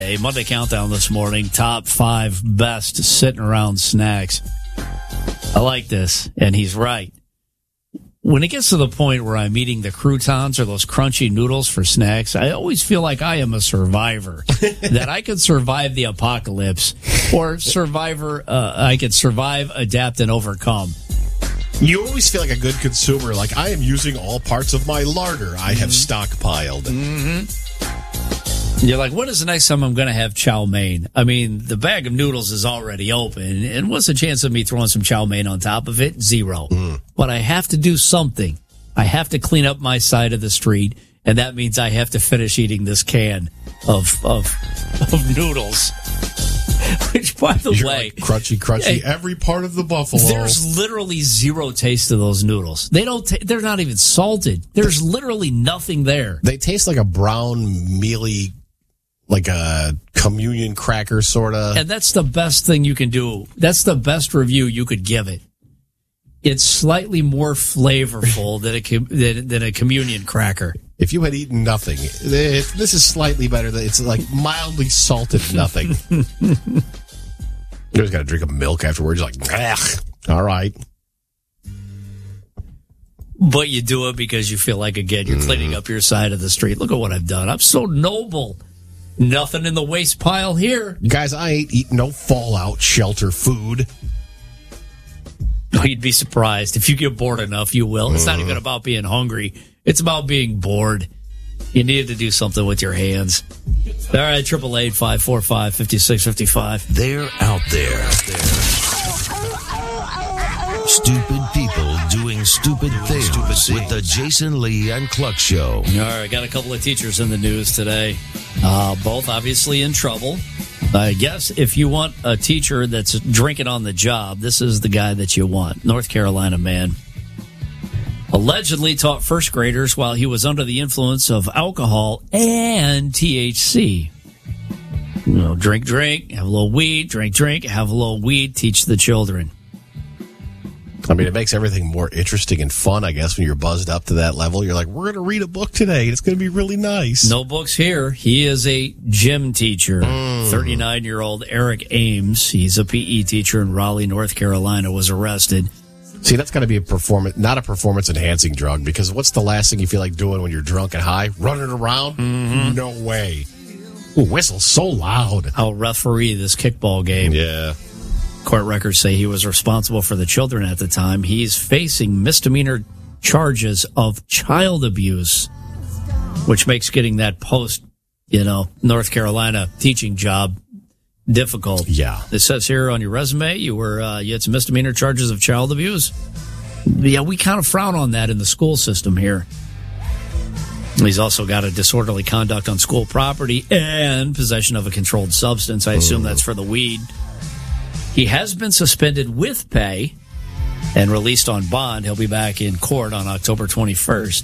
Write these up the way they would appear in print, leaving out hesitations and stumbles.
A Monday countdown this morning, top 5 best sitting around snacks. I like this, and he's right. When it gets to the point where I'm eating the croutons or those crunchy noodles for snacks, I always feel like I am a survivor, that I could survive the apocalypse, or I could survive, adapt, and overcome. You always feel like a good consumer, like I am using all parts of my larder I have stockpiled. Mm-hmm. You're like, when is the next time I'm going to have chow mein? I mean, the bag of noodles is already open, and what's the chance of me throwing some chow mein on top of it? 0. But I have to do something. I have to clean up my side of the street, and that means I have to finish eating this can of noodles. Which, by the way, like crunchy, every part of the buffalo. There's literally 0 taste to those noodles. They're not even salted. There's literally nothing there. They taste like a brown, mealy, like a communion cracker, sort of. And that's the best thing you can do. That's the best review you could give it. It's slightly more flavorful than a communion cracker. If you had eaten nothing, this is slightly better. It's like mildly salted nothing. You always got to drink a milk afterwards. You're like, ugh, all right. But you do it because you feel like, again, you're cleaning up your side of the street. Look at what I've done. I'm so noble. Nothing in the waste pile here. Guys, I ain't eating no fallout shelter food. Oh, you'd be surprised. If you get bored enough, you will. It's not even about being hungry. It's about being bored. You need to do something with your hands. All right, 888-545-5655. They're out there. Stupid people doing stupid things with the Jason Lee and Cluck Show. All right, got a couple of teachers in the news today. Both obviously in trouble. I guess if you want a teacher that's drinking on the job, this is the guy that you want. North Carolina man allegedly taught first graders while he was under the influence of alcohol and THC. You know, drink, have a little weed, drink, have a little weed, teach the children. I mean, it makes everything more interesting and fun, I guess, when you're buzzed up to that level. You're like, we're going to read a book today. It's going to be really nice. No books here. He is a gym teacher. 39-year-old Eric Ames. He's a PE teacher in Raleigh, North Carolina, was arrested. See, that's got to be not a performance-enhancing drug, because what's the last thing you feel like doing when you're drunk and high? Running around? Mm-hmm. No way. Ooh, whistle's so loud. I'll referee this kickball game. Yeah. Court records say he was responsible for the children at the time. He's facing misdemeanor charges of child abuse, which makes getting that North Carolina teaching job difficult. Yeah. It says here on your resume you had some misdemeanor charges of child abuse. Yeah, we kind of frown on that in the school system here. He's also got a disorderly conduct on school property and possession of a controlled substance. I assume that's for the weed. He has been suspended with pay and released on bond. He'll be back in court on October 21st.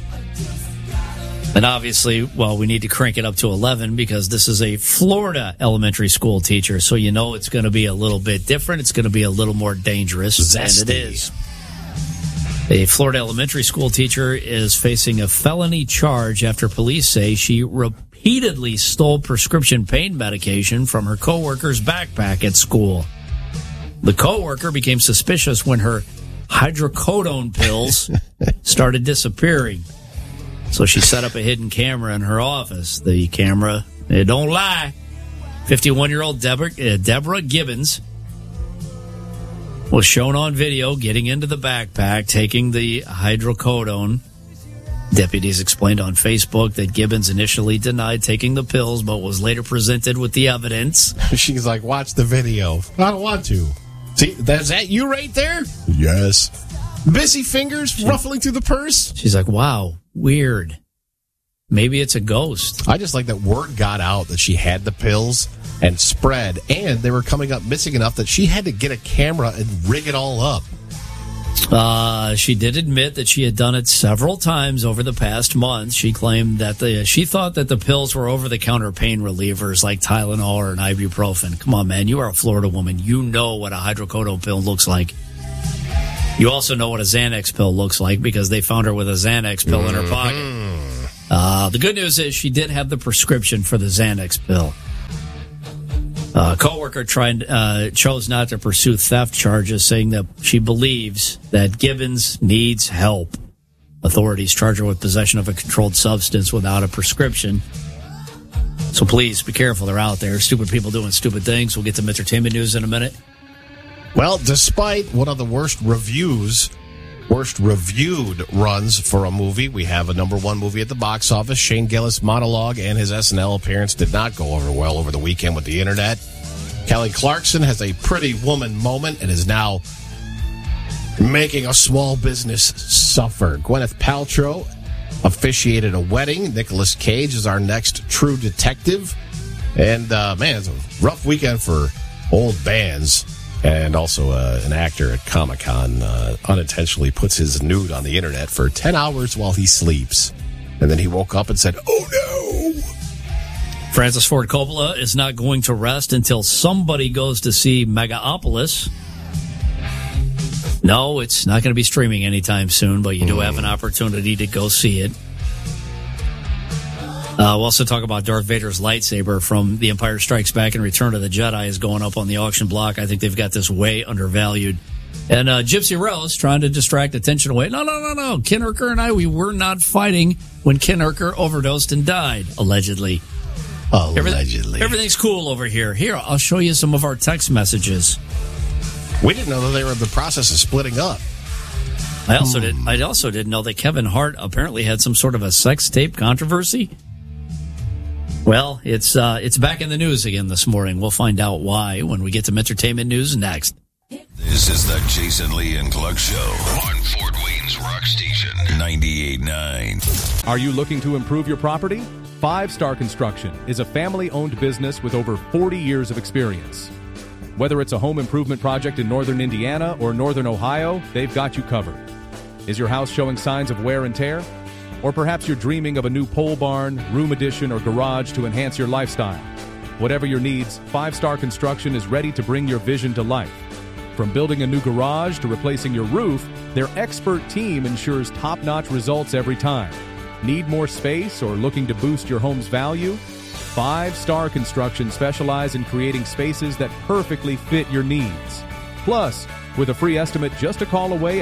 And obviously, we need to crank it up to 11 because this is a Florida elementary school teacher. So it's going to be a little bit different. It's going to be a little more dangerous. Zesty. And it is. A Florida elementary school teacher is facing a felony charge after police say she repeatedly stole prescription pain medication from her coworker's backpack at school. The coworker became suspicious when her hydrocodone pills started disappearing. So she set up a hidden camera in her office. The camera, it don't lie. 51-year-old Deborah Gibbons was shown on video getting into the backpack, taking the hydrocodone. Deputies explained on Facebook that Gibbons initially denied taking the pills, but was later presented with the evidence. She's like, watch the video. I don't want to. See, is that you right there? Yes. Busy fingers ruffling through the purse? She's like, wow, weird. Maybe it's a ghost. I just like that word got out that she had the pills and spread, and they were coming up missing enough that she had to get a camera and rig it all up. She did admit that she had done it several times over the past month. She claimed that she thought that the pills were over-the-counter pain relievers like Tylenol or an ibuprofen. Come on, man. You are a Florida woman. You know what a hydrocodone pill looks like. You also know what a Xanax pill looks like because they found her with a Xanax pill in her pocket. The good news is she did have the prescription for the Xanax pill. A coworker chose not to pursue theft charges, saying that she believes that Gibbons needs help. Authorities charge her with possession of a controlled substance without a prescription. So please be careful. They're out there. Stupid people doing stupid things. We'll get to entertainment news in a minute. Well, despite one of the worst reviewed runs for a movie, we have a number one movie at the box office. Shane Gillis' monologue and his SNL appearance did not go over well over the weekend with the internet. Kelly Clarkson has a pretty woman moment and is now making a small business suffer. Gwyneth Paltrow officiated a wedding. Nicolas Cage is our next True Detective. And, man, it's a rough weekend for old bands. And also an actor at Comic-Con unintentionally puts his nude on the internet for 10 hours while he sleeps. And then he woke up and said, "Oh, no!" Francis Ford Coppola is not going to rest until somebody goes to see Megapolis. No, it's not going to be streaming anytime soon, but you do have an opportunity to go see it. We'll also talk about Darth Vader's lightsaber from The Empire Strikes Back and Return of the Jedi is going up on the auction block. I think they've got this way undervalued. And Gypsy Rose trying to distract attention away. No. Ken Urker and we were not fighting when Ken Urker overdosed and died, allegedly. Everything's cool over here. Here, I'll show you some of our text messages. We didn't know that they were in the process of splitting up. I also didn't know that Kevin Hart apparently had some sort of a sex tape controversy. Well, it's back in the news again this morning. We'll find out why when we get to entertainment news next. This is the Jason Lee and Clark Show on Fort Wayne's Rock Station 98.9. Are you looking to improve your property? 5 Star Construction is a family-owned business with over 40 years of experience. Whether it's a home improvement project in northern Indiana or northern Ohio, they've got you covered. Is your house showing signs of wear and tear? Or perhaps you're dreaming of a new pole barn, room addition, or garage to enhance your lifestyle. Whatever your needs, 5 Star Construction is ready to bring your vision to life. From building a new garage to replacing your roof, their expert team ensures top-notch results every time. Need more space or looking to boost your home's value? 5 Star Construction specialize in creating spaces that perfectly fit your needs. Plus, with a free estimate just a call away at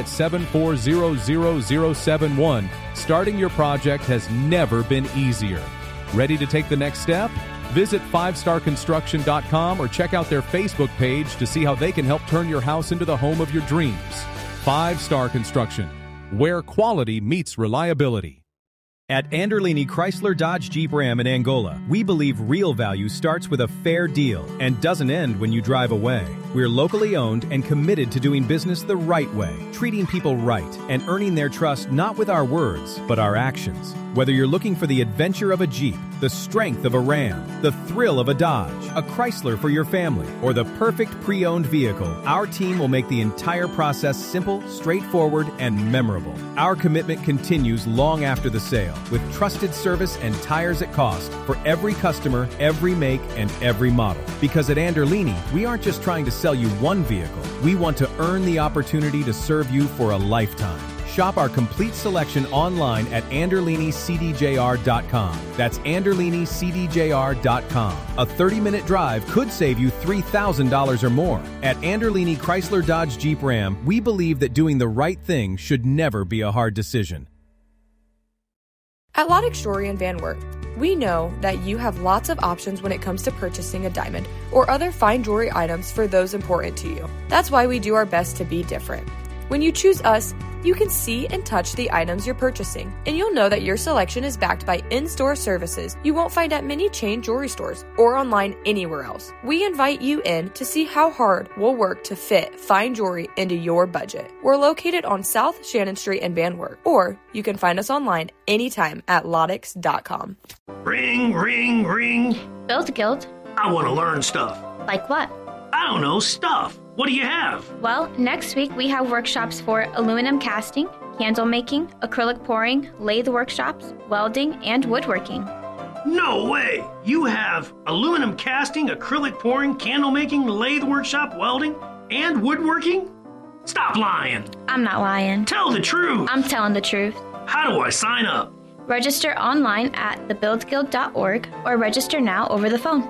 740-0071, starting your project has never been easier. Ready to take the next step? Visit 5starconstruction.com or check out their Facebook page to see how they can help turn your house into the home of your dreams. 5 Star Construction, where quality meets reliability. At Anderlini Chrysler Dodge Jeep Ram in Angola, we believe real value starts with a fair deal and doesn't end when you drive away. We're locally owned and committed to doing business the right way, treating people right, and earning their trust not with our words, but our actions. Whether you're looking for the adventure of a Jeep, the strength of a Ram, the thrill of a Dodge, a Chrysler for your family, or the perfect pre-owned vehicle, our team will make the entire process simple, straightforward, and memorable. Our commitment continues long after the sale, with trusted service and tires at cost for every customer, every make, and every model. Because at Anderlini, we aren't just trying to sell you one vehicle. We want to earn the opportunity to serve you for a lifetime. Shop our complete selection online at AnderliniCDJR.com. That's AnderliniCDJR.com. A 30-minute drive could save you $3,000 or more. At Anderlini Chrysler Dodge Jeep Ram, we believe that doing the right thing should never be a hard decision. At Lodex Jewelry in Van Wert, we know that you have lots of options when it comes to purchasing a diamond or other fine jewelry items for those important to you. That's why we do our best to be different. When you choose us, you can see and touch the items you're purchasing, and you'll know that your selection is backed by in-store services you won't find at many chain jewelry stores or online anywhere else. We invite you in to see how hard we'll work to fit fine jewelry into your budget. We're located on South Shannon Street in Van Wert, or you can find us online anytime at Lodex.com. Ring, ring, ring. Build Guild. I want to learn stuff. Like what? I don't know, stuff. What do you have? Well, next week we have workshops for aluminum casting, candle making, acrylic pouring, lathe workshops, welding, and woodworking. No way! You have aluminum casting, acrylic pouring, candle making, lathe workshop, welding, and woodworking? Stop lying. I'm not lying. Tell the truth. I'm telling the truth. How do I sign up? Register online at thebuildguild.org or register now over the phone.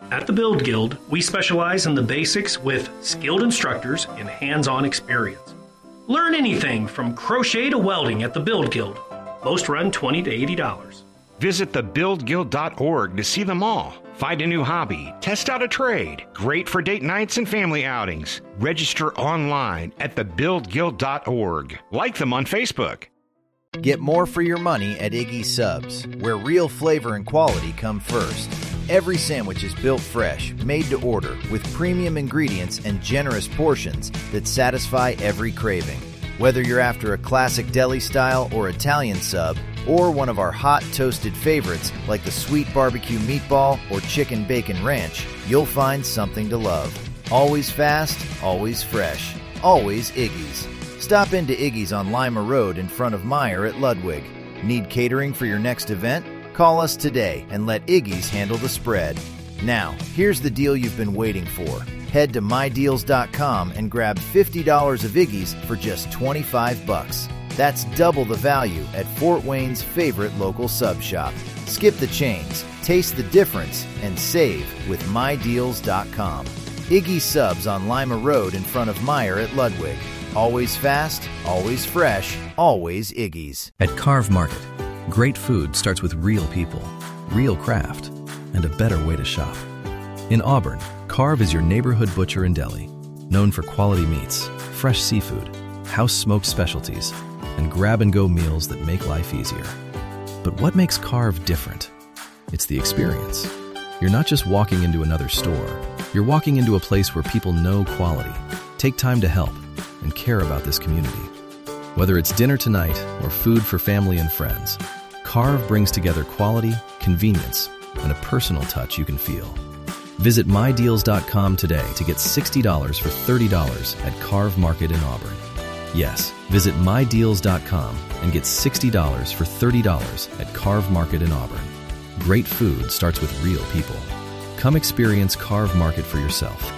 At the Build Guild, we specialize in the basics with skilled instructors and hands-on experience. Learn anything from crochet to welding at the Build Guild. Most run $20 to $80. Visit thebuildguild.org to see them all. Find a new hobby, test out a trade. Great for date nights and family outings. Register online at thebuildguild.org. Like them on Facebook. Get more for your money at Iggy's Subs, where real flavor and quality come first. Every sandwich is built fresh, made to order, with premium ingredients and generous portions that satisfy every craving. Whether you're after a classic deli style or Italian sub, or one of our hot toasted favorites like the sweet barbecue meatball or chicken bacon ranch, you'll find something to love. Always fast, always fresh, always Iggy's. Stop into Iggy's on Lima Road in front of Meyer at Ludwig. Need catering for your next event? Call us today and let Iggy's handle the spread. Now, here's the deal you've been waiting for. Head to mydeals.com and grab $50 of Iggy's for just $25. That's double the value at Fort Wayne's favorite local sub shop. Skip the chains, taste the difference, and save with mydeals.com. Iggy's Subs on Lima Road in front of Meyer at Ludwig. Always fast, always fresh, always Iggy's. At Carve Market, great food starts with real people, real craft, and a better way to shop. In Auburn, Carve is your neighborhood butcher and deli, known for quality meats, fresh seafood, house-smoked specialties, and grab-and-go meals that make life easier. But what makes Carve different? It's the experience. You're not just walking into another store. You're walking into a place where people know quality, take time to help, and care about this community. Whether it's dinner tonight or food for family and friends, Carve brings together quality, convenience, and a personal touch you can feel. Visit mydeals.com today to get $60 for $30 at Carve Market in Auburn. Yes, visit mydeals.com and get $60 for $30 at Carve Market in Auburn. Great food starts with real people. Come experience Carve Market for yourself.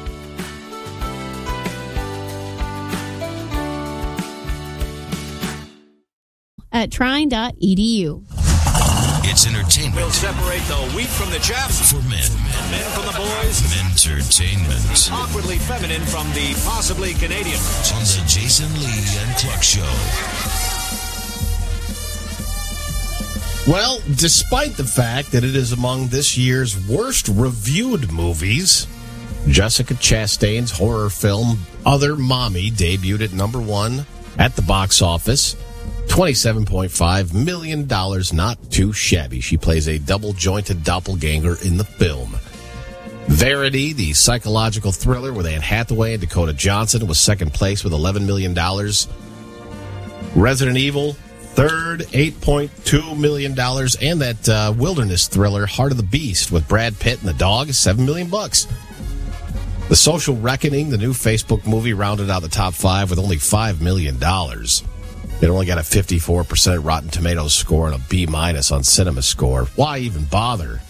At trine.edu. It's entertainment. We'll separate the wheat from the chaff. For men. Men from the boys. Entertainment. Awkwardly feminine from the possibly Canadian. On the Jason Lee and Cluck Show. Well, despite the fact that it is among this year's worst reviewed movies, Jessica Chastain's horror film Other Mommy debuted at number 1 at the box office. $27.5 million, not too shabby. She plays a double-jointed doppelganger in the film. Verity, the psychological thriller with Anne Hathaway and Dakota Johnson, was second place with $11 million. Resident Evil, third, $8.2 million. And that wilderness thriller, Heart of the Beast, with Brad Pitt and the dog, $7 million. The Social Reckoning, the new Facebook movie, rounded out the top 5 with only $5 million. It only got a 54% Rotten Tomatoes score and a B- on CinemaScore. Why even bother?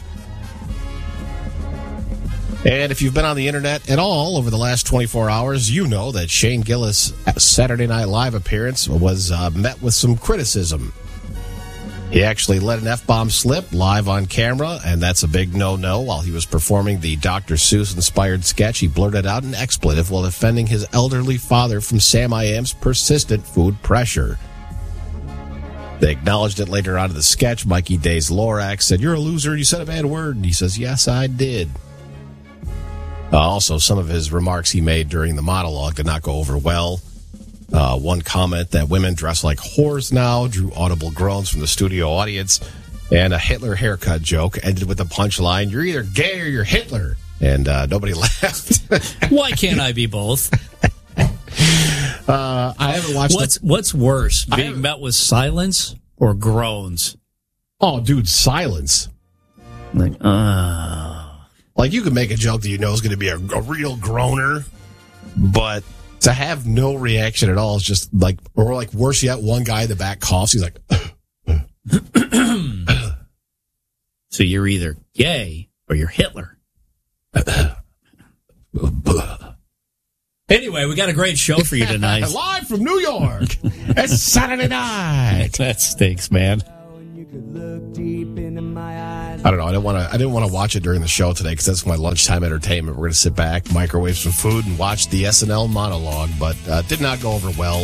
And if you've been on the internet at all over the last 24 hours, you know that Shane Gillis' Saturday Night Live appearance was met with some criticism. He actually let an F-bomb slip live on camera, and that's a big no-no. While he was performing the Dr. Seuss-inspired sketch, he blurted out an expletive while defending his elderly father from Sam I Am's persistent food pressure. They acknowledged it later on in the sketch. Mikey Days-Lorax said, "You're a loser, you said a bad word." And he says, "Yes, I did." Also, some of his remarks he made during the monologue did not go over well. One comment that women dress like whores now drew audible groans from the studio audience. And a Hitler haircut joke ended with the punchline, "You're either gay or you're Hitler." And nobody laughed. Why can't I be both? I haven't watched What's worse, being met with silence or groans? Oh, dude, silence. Like you could make a joke that you know is going to be a real groaner, but to have no reaction at all is just like, or like worse yet, one guy in the back coughs. He's like, so you're either gay or you're Hitler. Anyway, we got a great show for you tonight. Live from New York. It's Saturday night. That stinks, man. You could look deep into my eyes I don't know. I didn't want to watch it during the show today because that's my lunchtime entertainment. We're going to sit back, microwave some food, and watch the SNL monologue, but did not go over well.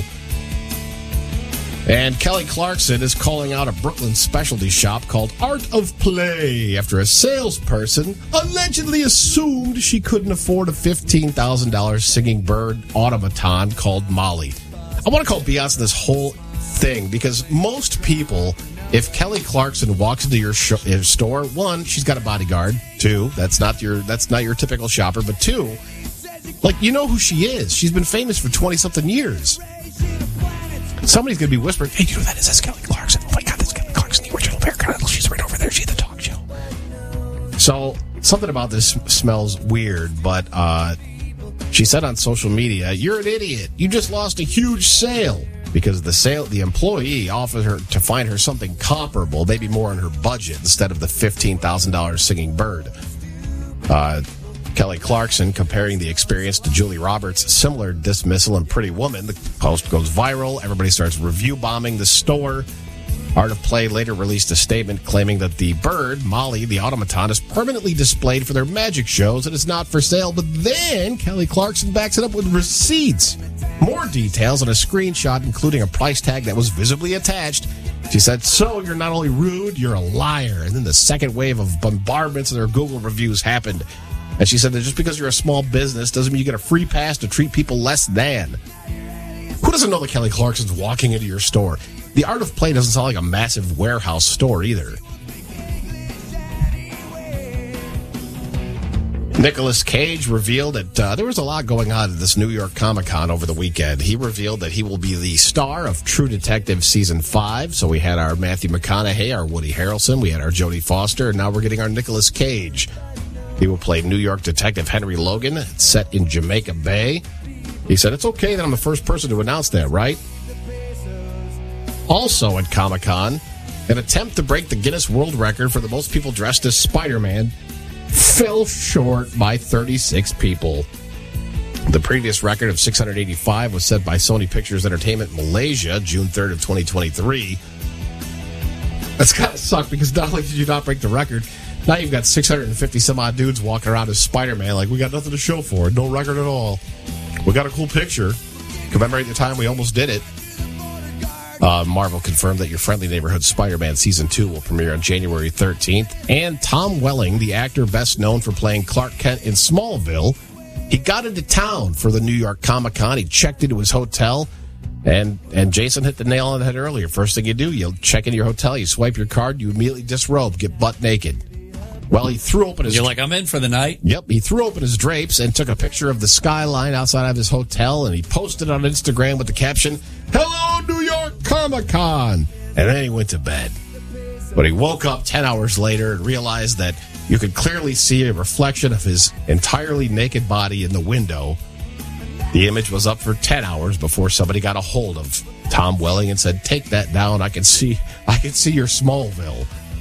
And Kelly Clarkson is calling out a Brooklyn specialty shop called Art of Play after a salesperson allegedly assumed she couldn't afford a $15,000 singing bird automaton called Molly. I want to call BS on this whole thing because most people, if Kelly Clarkson walks into your store, one, she's got a bodyguard. Two, that's not your typical shopper. But two, like, you know who she is. She's been famous for 20-something years. Somebody's going to be whispering, "Hey, do you know who that is? That's Kelly Clarkson. Oh my God, that's Kelly Clarkson, the original haircut. She's right over there. She's at the talk show." So something about this smells weird, but she said on social media, "You're an idiot. You just lost a huge sale." Because the employee offered her to find her something comparable, maybe more in her budget, instead of the $15,000 singing bird. Kelly Clarkson comparing the experience to Julie Roberts' similar dismissal in Pretty Woman. The post goes viral. Everybody starts review bombing the store. Art of Play later released a statement claiming that the bird, Molly, the automaton, is permanently displayed for their magic shows and is not for sale. But then Kelly Clarkson backs it up with receipts. More details on a screenshot, including a price tag that was visibly attached. She said, "So you're not only rude, you're a liar." And then the second wave of bombardments of their Google reviews happened. And she said that just because you're a small business doesn't mean you get a free pass to treat people less than. Who doesn't know that Kelly Clarkson's walking into your store? The Art of Play doesn't sound like a massive warehouse store either. Nicolas Cage revealed that there was a lot going on at this New York Comic-Con over the weekend. He revealed that he will be the star of True Detective Season 5. So we had our Matthew McConaughey, our Woody Harrelson, we had our Jodie Foster, and now we're getting our Nicolas Cage. He will play New York Detective Henry Logan, set in Jamaica Bay. He said, "It's okay that I'm the first person to announce that, right?" Also at Comic-Con, an attempt to break the Guinness World Record for the most people dressed as Spider-Man fell short by 36 people. The previous record of 685 was set by Sony Pictures Entertainment Malaysia, June 3rd of 2023. That's kind of sucked because not only did you not break the record, now you've got 650 some odd dudes walking around as Spider-Man like, we got nothing to show for it, no record at all. We got a cool picture. Commemorate the time we almost did it. Marvel confirmed that Your Friendly Neighborhood Spider-Man Season 2 will premiere on January 13th. And Tom Welling, the actor best known for playing Clark Kent in Smallville, he got into town for the New York Comic-Con. He checked into his hotel, and Jason hit the nail on the head earlier. First thing you do, you check into your hotel, you swipe your card, you immediately disrobe, get butt naked. Well, he threw open his... You're like, I'm in for the night? Yep. He threw open his drapes and took a picture of the skyline outside of his hotel, and he posted on Instagram with the caption, "Hello, New York Comic-Con." And then he went to bed. But he woke up 10 hours later and realized that you could clearly see a reflection of his entirely naked body in the window. The image was up for 10 hours before somebody got a hold of Tom Welling and said, "Take that down. I can see your Smallville."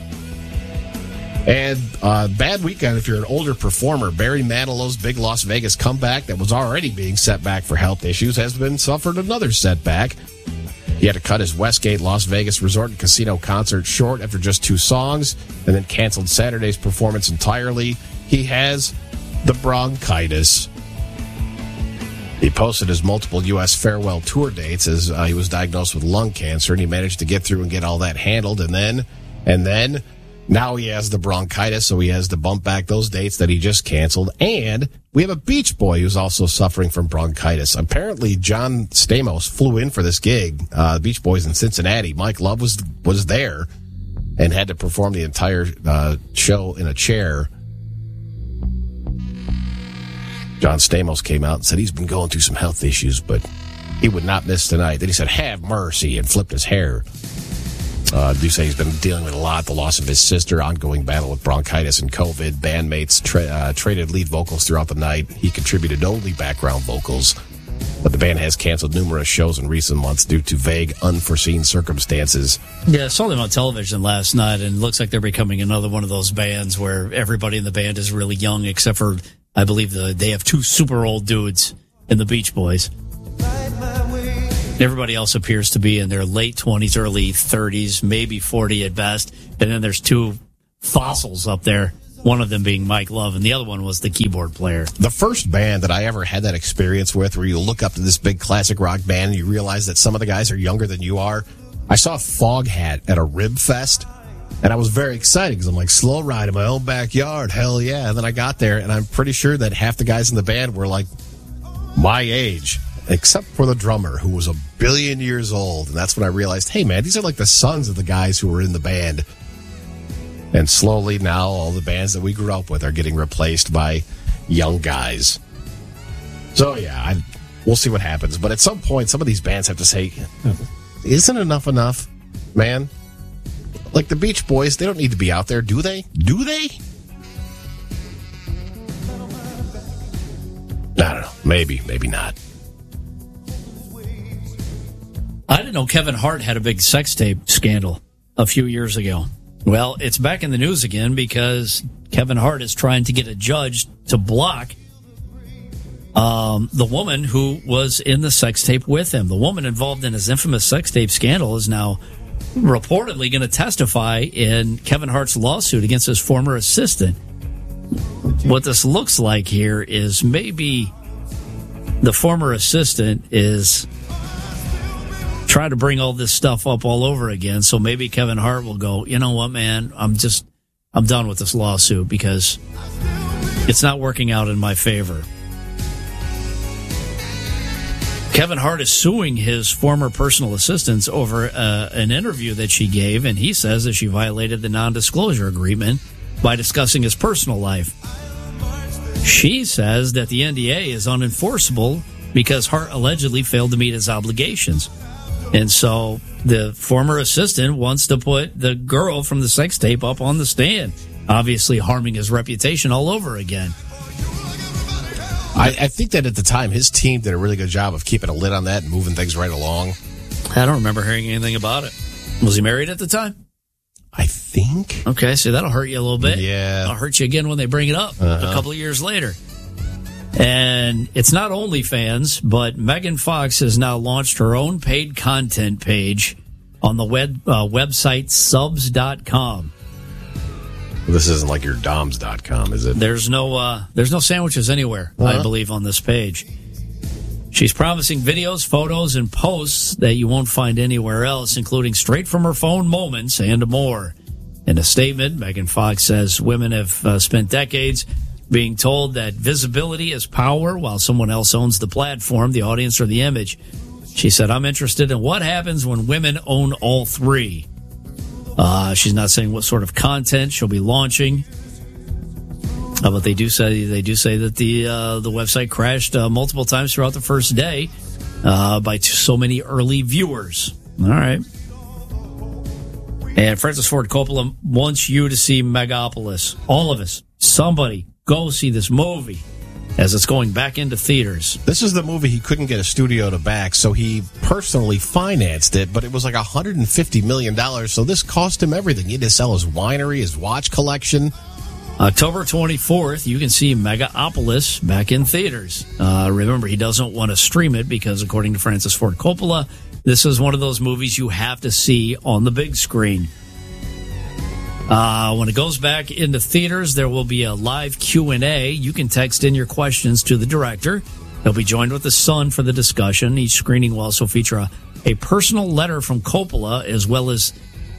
And bad weekend if you're an older performer. Barry Manilow's big Las Vegas comeback that was already being set back for health issues has been suffered another setback. He had to cut his Westgate Las Vegas Resort and Casino concert short after just 2 songs and then canceled Saturday's performance entirely. He has the bronchitis. He posted his multiple U.S. farewell tour dates as he was diagnosed with lung cancer, and he managed to get through and get all that handled. And then now he has the bronchitis, so he has to bump back those dates that he just canceled. And we have a Beach Boy who's also suffering from bronchitis. Apparently, John Stamos flew in for this gig. The Beach Boys in Cincinnati. Mike Love was there and had to perform the entire show in a chair. John Stamos came out and said he's been going through some health issues, but he would not miss tonight. Then he said, "Have mercy," and flipped his hair. Do say he's been dealing with a lot, the loss of his sister, ongoing battle with bronchitis and COVID. Bandmates traded lead vocals throughout the night. He contributed only background vocals. But the band has canceled numerous shows in recent months due to vague, unforeseen circumstances. Yeah, I saw them on television last night, and it looks like they're becoming another one of those bands where everybody in the band is really young, except for, I believe, they have 2 super old dudes in the Beach Boys. Everybody else appears to be in their late 20s, early 30s, maybe 40 at best. And then there's 2 fossils up there. One of them being Mike Love, and the other one was the keyboard player. The first band that I ever had that experience with, where you look up to this big classic rock band and you realize that some of the guys are younger than you are, I saw Foghat at a Rib Fest, and I was very excited because I'm like, slow ride in my own backyard, hell yeah. And then I got there, and I'm pretty sure that half the guys in the band were like my age, except for the drummer, who was 1 billion years old. And that's when I realized, hey, man, these are like the sons of the guys who were in the band. And slowly now all the bands that we grew up with are getting replaced by young guys. So, yeah, we'll see what happens. But at some point, some of these bands have to say, isn't enough, man? Like the Beach Boys, they don't need to be out there, do they? Do they? I don't know. Maybe not. I didn't know Kevin Hart had a big sex tape scandal a few years ago. Well, it's back in the news again because Kevin Hart is trying to get a judge to block the woman who was in the sex tape with him. The woman involved in his infamous sex tape scandal is now reportedly going to testify in Kevin Hart's lawsuit against his former assistant. What this looks like here is maybe the former assistant is trying to bring all this stuff up all over again. So maybe Kevin Hart will go, you know what, man, I'm done with this lawsuit because it's not working out in my favor. Kevin Hart is suing his former personal assistants over an interview that she gave, and he says that she violated the non-disclosure agreement by discussing his personal life. She says that the NDA is unenforceable because Hart allegedly failed to meet his obligations. And so the former assistant wants to put the girl from the sex tape up on the stand, obviously harming his reputation all over again. I think that at the time, his team did a really good job of keeping a lid on that and moving things right along. I don't remember hearing anything about it. Was he married at the time? I think. Okay, so that'll hurt you a little bit. Yeah. It'll hurt you again when they bring it up a couple of years later. And it's not OnlyFans, but Megan Fox has now launched her own paid content page on the website subs.com. This isn't like your doms.com, is it? There's no sandwiches anywhere, I believe, on this page. She's promising videos, photos, and posts that you won't find anywhere else, including straight from her phone moments and more. In a statement, Megan Fox says women have spent decades being told that visibility is power while someone else owns the platform, the audience, or the image. She said, I'm interested in what happens when women own all three. She's not saying what sort of content she'll be launching. But they do say that the website crashed multiple times throughout the first day by so many early viewers. All right. And Francis Ford Coppola wants you to see Megapolis. All of us. Somebody go see this movie as it's going back into theaters. This is the movie he couldn't get a studio to back, so he personally financed it, but it was like $150 million, so this cost him everything. He had to sell his winery, his watch collection. October 24th, you can see Megapolis back in theaters. Remember, he doesn't want to stream it because, according to Francis Ford Coppola, this is one of those movies you have to see on the big screen. When it goes back into theaters, there will be a live Q&A. You can text in your questions to the director. He'll be joined with his son for the discussion. Each screening will also feature a personal letter from Coppola, as well as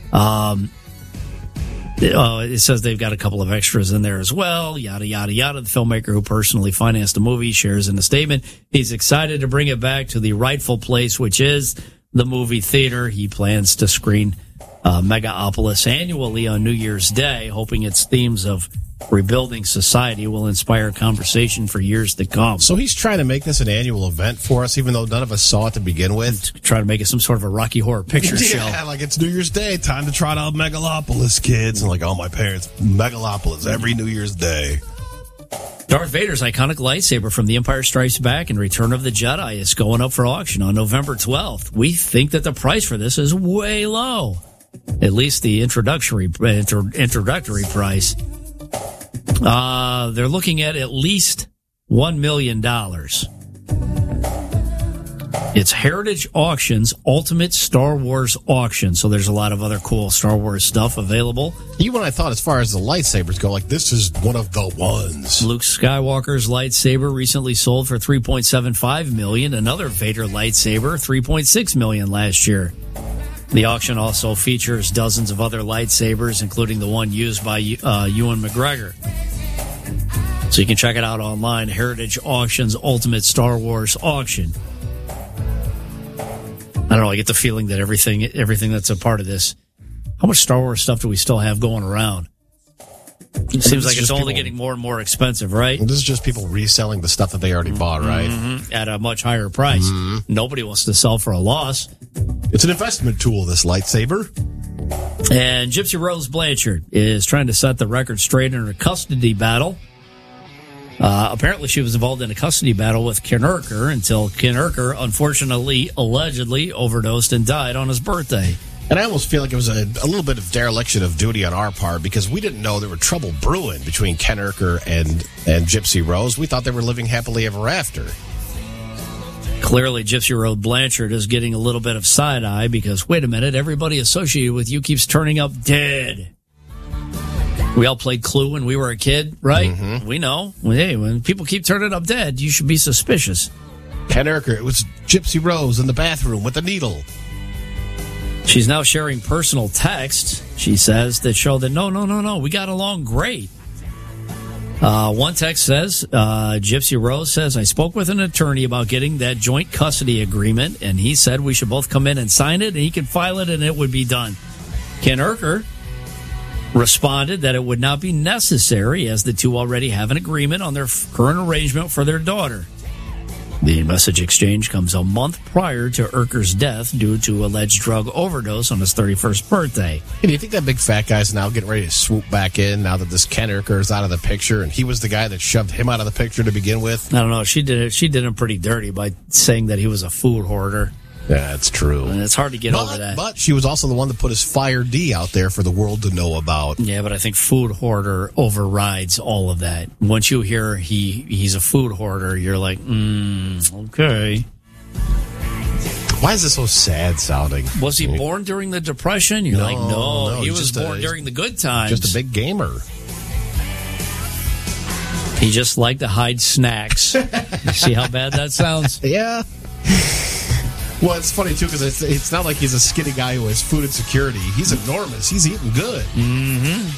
it says they've got a couple of extras in there as well, yada, yada, yada. The filmmaker who personally financed the movie shares in the statement he's excited to bring it back to the rightful place, which is the movie theater. He plans to screen Megapolis annually on New Year's Day, hoping its themes of rebuilding society will inspire conversation for years to come. So he's trying to make this an annual event for us, even though none of us saw it to begin with. Try to make it some sort of a Rocky Horror Picture Show. Yeah, like it's New Year's Day, time to trot out Megalopolis, kids. And like, oh, my parents, Megalopolis every New Year's Day. Darth Vader's iconic lightsaber from The Empire Strikes Back and Return of the Jedi is going up for auction on November 12th. We think that the price for this is way low. At least the introductory price. They're looking at least $1 million. It's Heritage Auctions Ultimate Star Wars Auction. So there's a lot of other cool Star Wars stuff available. Even I thought as far as the lightsabers go, like this is one of the ones. Luke Skywalker's lightsaber recently sold for $3.75 million. Another Vader lightsaber, $3.6 million last year. The auction also features dozens of other lightsabers, including the one used by Ewan McGregor. So you can check it out online, Heritage Auctions Ultimate Star Wars Auction. I don't know, I get the feeling that everything that's a part of this, how much Star Wars stuff do we still have going around? It seems like it's only getting more and more expensive, right? This is just people reselling the stuff that they already bought, right? Mm-hmm. At a much higher price. Mm-hmm. Nobody wants to sell for a loss. It's an investment tool, this lightsaber. And Gypsy Rose Blanchard is trying to set the record straight in her custody battle. Apparently she was involved in a custody battle with Ken Urker until Ken Urker, unfortunately, allegedly overdosed and died on his birthday. And I almost feel like it was a little bit of dereliction of duty on our part because we didn't know there were trouble brewing between Ken Urker and Gypsy Rose. We thought they were living happily ever after. Clearly, Gypsy Rose Blanchard is getting a little bit of side-eye because, wait a minute, everybody associated with you keeps turning up dead. We all played Clue when we were a kid, right? Mm-hmm. We know. Hey, when people keep turning up dead, you should be suspicious. Ken Urker, it was Gypsy Rose in the bathroom with the needle. She's now sharing personal texts, she says, that show that no, we got along great. One text says, Gypsy Rose says, I spoke with an attorney about getting that joint custody agreement, and he said we should both come in and sign it, and he could file it, and it would be done. Ken Urker responded that it would not be necessary as the two already have an agreement on their current arrangement for their daughter. The message exchange comes a month prior to Urker's death due to alleged drug overdose on his 31st birthday. Hey, do you think that big fat guy's now getting ready to swoop back in now that this Ken Urker is out of the picture and he was the guy that shoved him out of the picture to begin with? I don't know. She did him pretty dirty by saying that he was a food hoarder. Yeah, that's true. And it's hard to get over that. But she was also the one that put his Fire D out there for the world to know about. Yeah, but I think food hoarder overrides all of that. Once you hear he's a food hoarder, you're like, okay. Why is this so sad sounding? Was he born during the Depression? You're like, no, he was born during the good times. Just a big gamer. He just liked to hide snacks. You see how bad that sounds? Yeah. Well, it's funny, too, because it's not like he's a skinny guy who has food insecurity. He's enormous. He's eating good. Mm-hmm.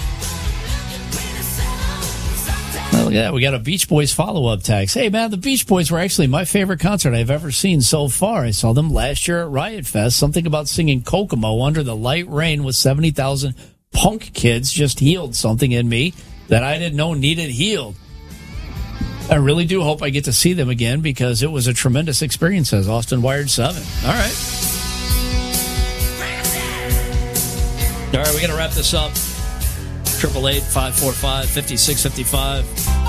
Well, yeah, we got a Beach Boys follow-up text. Hey, man, the Beach Boys were actually my favorite concert I've ever seen so far. I saw them last year at Riot Fest. Something about singing Kokomo under the light rain with 70,000 punk kids just healed something in me that I didn't know needed healed. I really do hope I get to see them again because it was a tremendous experience, says Austin Wired 7. All right. All right, we got to wrap this up. 888-545-5655.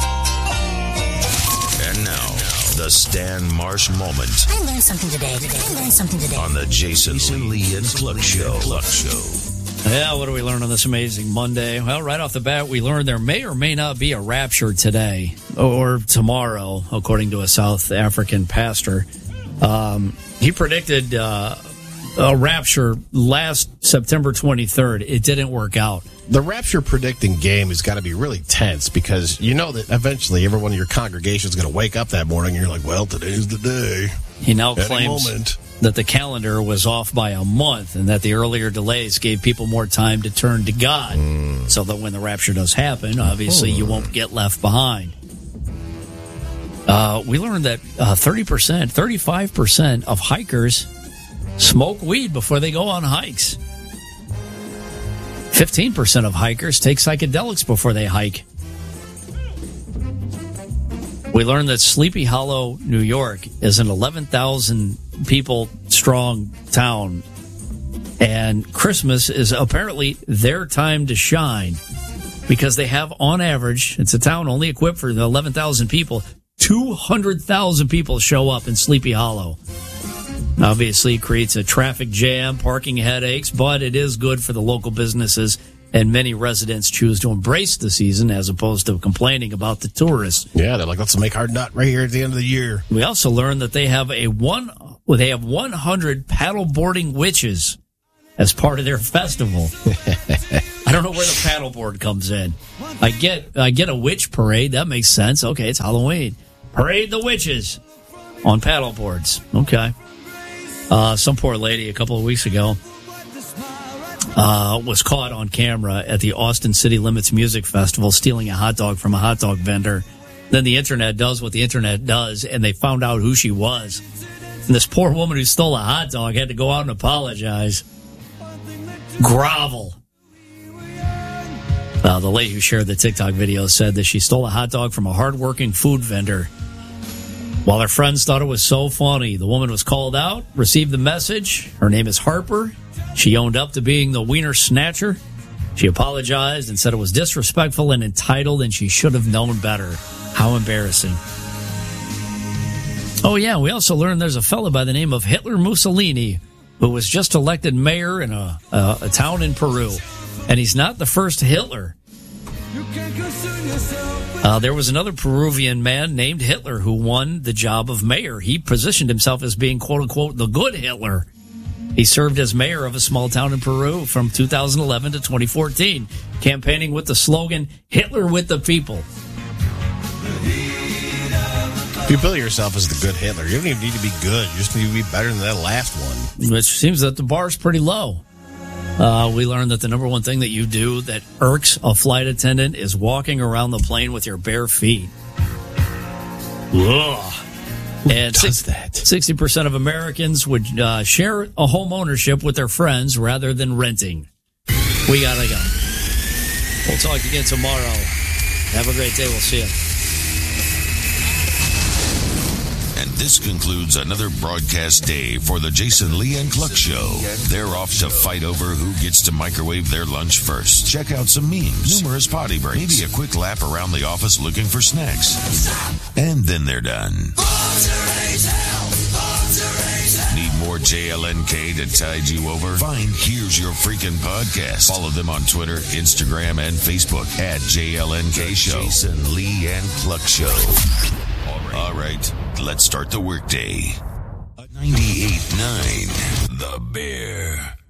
And now, the Stan Marsh moment. I learned something today. On the Jason Lee and Cluck Show. Yeah, what do we learn on this amazing Monday? Well, right off the bat, we learned there may or may not be a rapture today or tomorrow, according to a South African pastor. He predicted a rapture last September 23rd. It didn't work out. The rapture predicting game has got to be really tense because you know that eventually everyone in your congregation is going to wake up that morning and you're like, well, today's the day. He now claims that the calendar was off by a month and that the earlier delays gave people more time to turn to God so that when the rapture does happen, obviously you won't get left behind. We learned that 35% of hikers smoke weed before they go on hikes. 15% of hikers take psychedelics before they hike. We learned that Sleepy Hollow, New York, is an 11,000 people strong town, and Christmas is apparently their time to shine because they have, on average, it's a town only equipped for the 11,000 people, 200,000 people show up in Sleepy Hollow. Obviously, it creates a traffic jam, parking headaches, but it is good for the local businesses, and many residents choose to embrace the season as opposed to complaining about the tourists. Yeah, they're like, let's make our nut right here at the end of the year. We also learned that they have a 1 they have 100 paddleboarding witches as part of their festival. I don't know where the paddleboard comes in. I get a witch parade. That makes sense. Okay, it's Halloween. Parade the witches on paddleboards. Okay. Some poor lady a couple of weeks ago was caught on camera at the Austin City Limits Music Festival stealing a hot dog from a hot dog vendor. Then the internet does what the internet does, and they found out who she was. And this poor woman who stole a hot dog had to go out and apologize. Grovel. The lady who shared the TikTok video said that she stole a hot dog from a hardworking food vendor. While her friends thought it was so funny, the woman was called out, received the message. Her name is Harper. She owned up to being the wiener snatcher. She apologized and said it was disrespectful and entitled, and she should have known better. How embarrassing. Oh, yeah, we also learned there's a fella by the name of Hitler Mussolini who was just elected mayor in a town in Peru. And he's not the first Hitler. There was another Peruvian man named Hitler who won the job of mayor. He positioned himself as being, quote-unquote, the good Hitler. He served as mayor of a small town in Peru from 2011 to 2014, campaigning with the slogan, Hitler with the people. If you bill yourself as the good Hitler, you don't even need to be good. You just need to be better than that last one. Which seems that the bar's pretty low. We learned that the number one thing that you do that irks a flight attendant is walking around the plane with your bare feet. Ugh. And 60% of Americans would share a home ownership with their friends rather than renting. We gotta go. We'll talk again tomorrow. Have a great day. We'll see you. And this concludes another broadcast day for the Jason Lee and Cluck Show. They're off to fight over who gets to microwave their lunch first. Check out some memes, numerous potty breaks, maybe a quick lap around the office looking for snacks. And then they're done. Need more JLNK to tide you over? Fine, here's your freaking podcast. Follow them on Twitter, Instagram, and Facebook at JLNK Show. Jason Lee and Cluck Show. All right, let's start the workday. 98.9 The Bear.